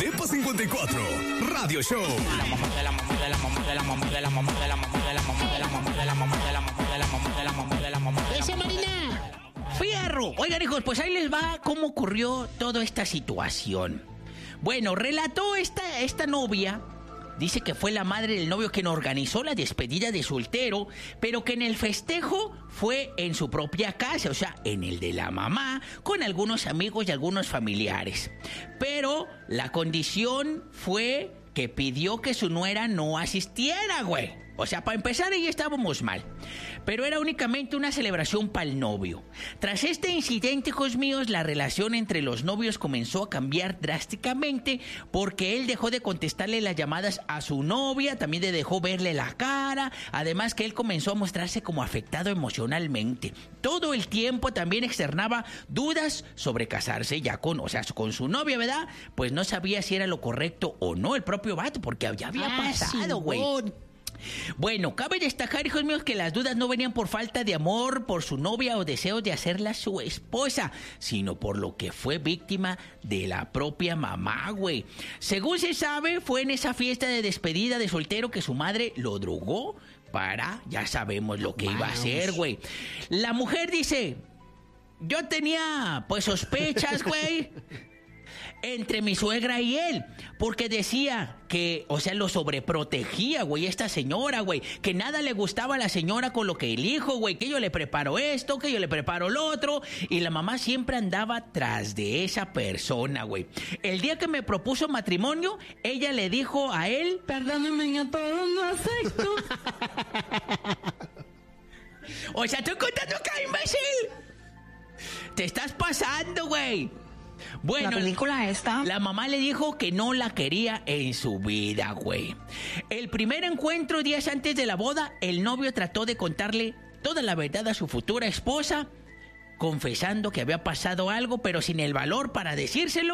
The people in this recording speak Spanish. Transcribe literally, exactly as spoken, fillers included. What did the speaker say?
Depa cincuenta y cuatro, Radio Show. La mamá de la mamá de la mamá de la mamá de la mamá de la mamá de la mamá de la mamá de la mamá de la mamá de la mamá de la mamá de la mamá de la ¡Ese Marina! ¡Fierro! Oigan, hijos, pues ahí les va cómo ocurrió toda esta situación. Bueno, relató esta, esta novia. Dice que fue la madre del novio quien organizó la despedida de soltero, pero que en el festejo fue en su propia casa, o sea, en el de la mamá, con algunos amigos y algunos familiares. Pero la condición fue que pidió que su nuera no asistiera, güey. O sea, para empezar, ahí estábamos mal. Pero era únicamente una celebración para el novio. Tras este incidente, hijos míos, la relación entre los novios comenzó a cambiar drásticamente porque él dejó de contestarle las llamadas a su novia, también le dejó verle la cara, además que él comenzó a mostrarse como afectado emocionalmente. Todo el tiempo también externaba dudas sobre casarse ya con, o sea, con su novia, ¿verdad? Pues no sabía si era lo correcto o no el propio vato, porque ya había Ah, pasado, güey. Simón. Bueno, cabe destacar, hijos míos, que las dudas no venían por falta de amor por su novia o deseos de hacerla su esposa, sino por lo que fue víctima de la propia mamá, güey. Según se sabe, fue en esa fiesta de despedida de soltero que su madre lo drogó para, ya sabemos lo que iba a hacer, güey. La mujer dice, yo tenía, pues, sospechas, güey, entre mi suegra y él, porque decía que, o sea, lo sobreprotegía, güey, esta señora, güey, que nada le gustaba a la señora con lo que el hijo, güey, que yo le preparo esto, que yo le preparo lo otro, y la mamá siempre andaba tras de esa persona, güey. El día que me propuso matrimonio, ella le dijo a él, perdóname, a todos no acepto. O sea, estoy contando acá, imbécil. Te estás pasando, güey. Bueno, la película esta. La mamá le dijo que no la quería en su vida, güey. El primer encuentro, días antes de la boda, el novio trató de contarle toda la verdad a su futura esposa, confesando que había pasado algo, pero sin el valor para decírselo.